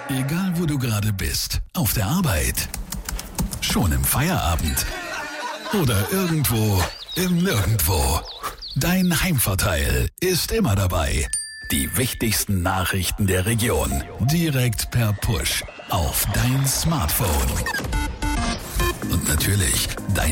Egal wo du gerade bist, auf der Arbeit, schon im Feierabend oder irgendwo im Nirgendwo. Dein Heimvorteil ist immer dabei. Die wichtigsten Nachrichten der Region direkt per Push auf dein Smartphone. Und natürlich dein